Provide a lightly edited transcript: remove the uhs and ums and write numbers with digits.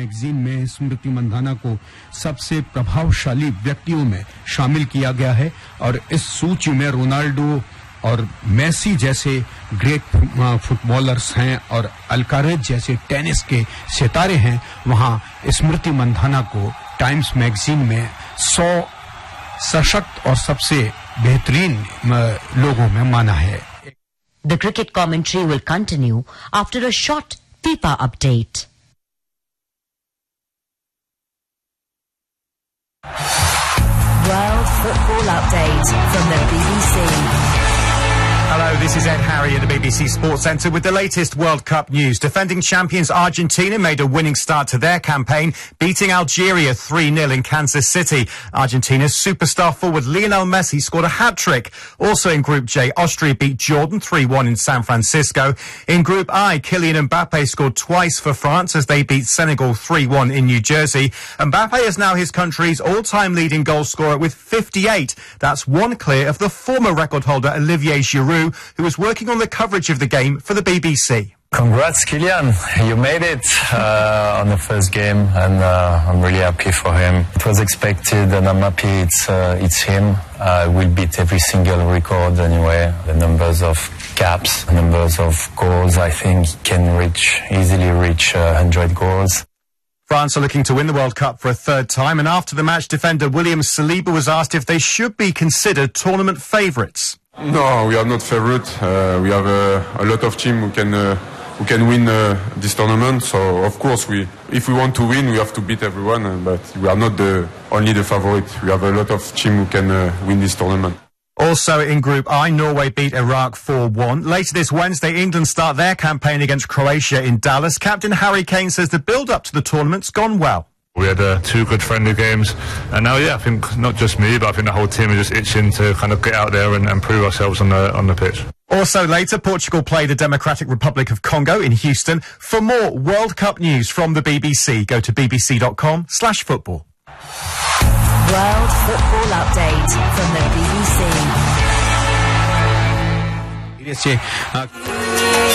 Magazine में स्मृति मंधाना को सबसे प्रभावशाली व्यक्तियों में शामिल किया गया है और इस सूची में रोनाल्डो और मेसी जैसे ग्रेट फुटबॉलर्स हैं और अल्कारेज जैसे टेनिस के सितारे हैं। वहां स्मृति मंधाना को टाइम्स मैगजीन में 100 सशक्त और सबसे बेहतरीन लोगों में माना है। The cricket commentary will continue after a short FIFA update. World Football Update from the BBC. Hello, this is Ed Harry at the BBC Sports Centre with the latest World Cup news. Defending champions Argentina made a winning start to their campaign, beating Algeria 3-0 in Kansas City. Argentina's superstar forward Lionel Messi scored a hat-trick. Also in Group J, Austria beat Jordan 3-1 in San Francisco. In Group I, Kylian Mbappe scored twice for France as they beat Senegal 3-1 in New Jersey. Mbappe is now his country's all-time leading goal scorer with 58. That's one clear of the former record holder Olivier Giroud, who was working on the coverage of the game for the BBC. Congrats, Kylian. You made it on the first game, and I'm really happy for him. It was expected, and I'm happy it's him. We'll beat every single record anyway. The numbers of caps, the numbers of goals, I think he can easily reach 100 goals. France are looking to win the World Cup for a third time, and after the match, defender William Saliba was asked if they should be considered tournament favourites. No, we are not favourite. We have a lot of teams who can win this tournament. So of course, if we want to win, we have to beat everyone. But we are not only the favourite. We have a lot of teams who can win this tournament. Also in Group I, Norway beat Iraq 4-1. Later this Wednesday, England start their campaign against Croatia in Dallas. Captain Harry Kane says the build-up to the tournament's gone well. We had 2 good friendly games, and now, I think not just me, but I think the whole team is just itching to kind of get out there and prove ourselves on the pitch. Also later, Portugal play the Democratic Republic of Congo in Houston. For more World Cup news from the BBC, go to bbc.com/football. World Football Update from the BBC.